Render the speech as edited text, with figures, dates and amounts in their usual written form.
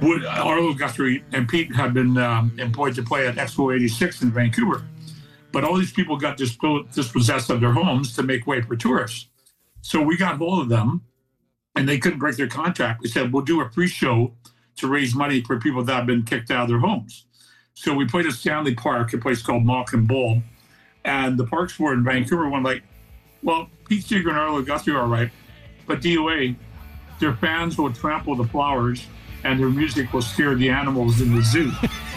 Arlo Guthrie and Pete had been employed to play at Expo 86 in Vancouver. But all these people got dispossessed of their homes to make way for tourists. So we got hold of them, and they couldn't break their contract. We said, we'll do a pre-show to raise money for people that have been kicked out of their homes. So we played at Stanley Park, a place called Malkin Bowl. And the Parks Board in Vancouver went like, well, Pete Seeger and Arlo Guthrie are all right, but DOA, their fans will trample the flowers and their music will scare the animals in the zoo.